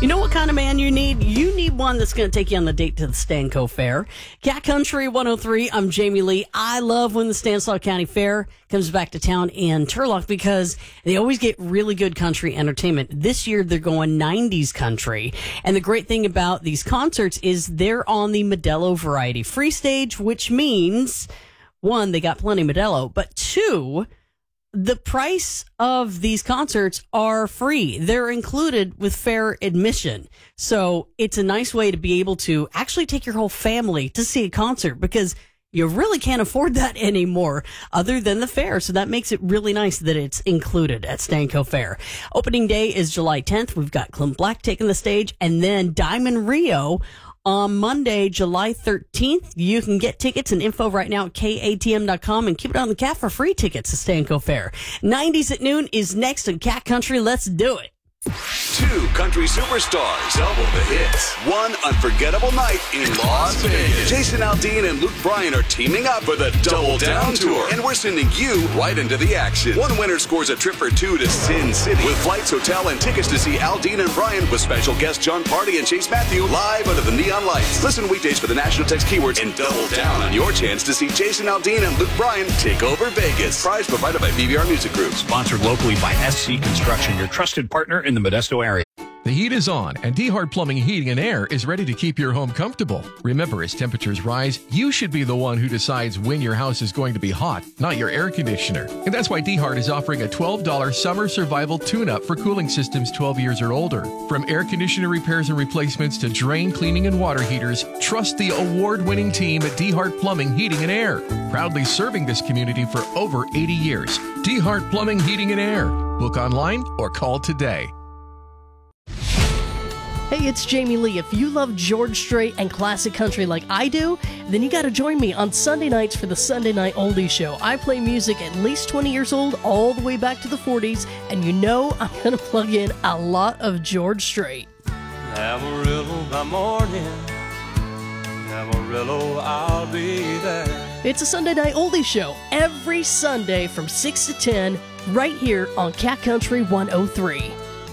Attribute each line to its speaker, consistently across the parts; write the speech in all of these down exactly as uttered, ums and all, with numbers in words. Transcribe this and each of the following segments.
Speaker 1: You know what kind of man you need? You need one that's going to take you on the date to the Stanco Fair. Cat Country one oh three, I'm Jamie Lee. I love when the Stanislaus County Fair comes back to town in Turlock because they always get really good country entertainment. This year, they're going nineties country. And the great thing about these concerts is they're on the Modelo Variety Free Stage, which means, one, they got plenty of Modelo, but two, the price of these concerts are free. They're included with fair admission. So it's a nice way to be able to actually take your whole family to see a concert because you really can't afford that anymore other than the fair. So that makes it really nice that it's included at Stanco Fair. Opening day is July tenth. We've got Clint Black taking the stage and then Diamond Rio on Monday, July thirteenth. You can get tickets and info right now at K A T M dot com and keep it on the cat for free tickets to Stanco Fair. nineties at noon is next on Cat Country. Let's do it.
Speaker 2: Two country superstars, double the hits. One unforgettable night in Las Vegas. Jason Aldean and Luke Bryan are teaming up for the Double Down Tour, and we're sending you right into the action. One winner scores a trip for two to Sin City with flights, hotel, and tickets to see Aldean and Bryan with special guests John Party and Chase Matthew live under the neon lights. Listen weekdays for the national text keywords and double down on your chance to see Jason Aldean and Luke Bryan take over Vegas. Prize provided by B B R Music Group.
Speaker 3: Sponsored locally by S C Construction, your trusted partner in the Modesto area.
Speaker 4: The heat is on, and DeHart Plumbing, Heating, and Air is ready to keep your home comfortable. Remember, as temperatures rise, you should be the one who decides when your house is going to be hot, not your air conditioner. And that's why DeHart is offering a twelve dollars summer survival tune-up for cooling systems twelve years or older. From air conditioner repairs and replacements to drain cleaning and water heaters, trust the award-winning team at DeHart Plumbing, Heating, and Air. Proudly serving this community for over eighty years. DeHart Plumbing, Heating, and Air. Book online or call today.
Speaker 1: Hey, it's Jamie Lee. If you love George Strait and classic country like I do, then you got to join me on Sunday nights for the Sunday Night Oldies Show. I play music at least twenty years old, all the way back to the forties, and you know I'm going to plug in a lot of George Strait.
Speaker 5: Amarillo by morning, Amarillo, I'll be there.
Speaker 1: It's a Sunday Night Oldies Show every Sunday from six to ten, right here on Cat Country one oh three.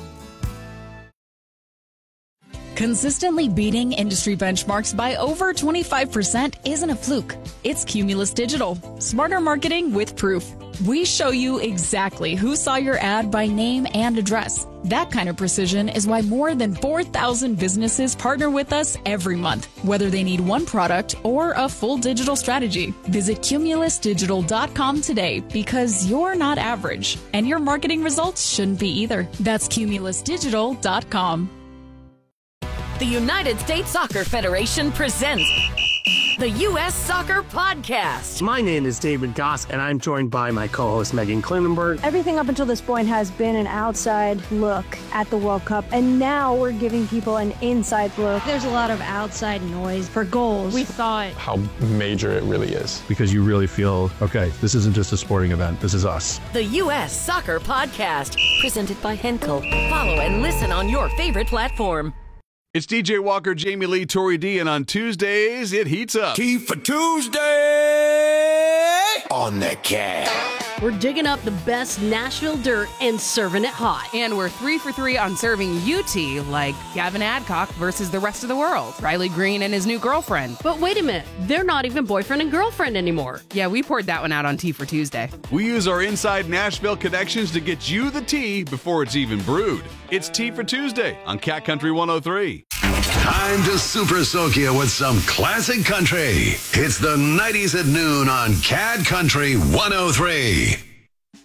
Speaker 6: Consistently beating industry benchmarks by over twenty-five percent isn't a fluke. It's Cumulus Digital. Smarter marketing with proof. We show you exactly who saw your ad by name and address. That kind of precision is why more than four thousand businesses partner with us every month, whether they need one product or a full digital strategy. Visit Cumulus Digital dot com today because you're not average, and your marketing results shouldn't be either. That's Cumulus Digital dot com.
Speaker 7: The United States Soccer Federation presents the U S Soccer Podcast.
Speaker 8: My name is David Goss, and I'm joined by my co-host Megan Klinenberg.
Speaker 9: Everything up until this point has been an outside look at the World Cup, and now we're giving people an inside look.
Speaker 10: There's a lot of outside noise for goals. We thought
Speaker 11: how major it really is.
Speaker 12: Because you really feel, okay, this isn't just a sporting event, this is us.
Speaker 7: The U S Soccer Podcast, presented by Henkel. Follow and listen on your favorite platform.
Speaker 13: It's D J Walker, Jamie Lee, Tori D, and on Tuesdays, it heats up.
Speaker 2: Key for Tuesday on the Cat.
Speaker 1: We're digging up the best Nashville dirt and serving it hot.
Speaker 14: And we're three for three on serving U T, like Gavin Adcock versus the rest of the world. Riley Green and his new girlfriend.
Speaker 1: But wait a minute, they're not even boyfriend and girlfriend anymore.
Speaker 14: Yeah, we poured that one out on Tea for Tuesday.
Speaker 13: We use our inside Nashville connections to get you the tea before it's even brewed. It's Tea for Tuesday on Cat Country one oh three.
Speaker 2: Time to super soak you with some classic country. It's the nineties at noon on Cat Country one oh three.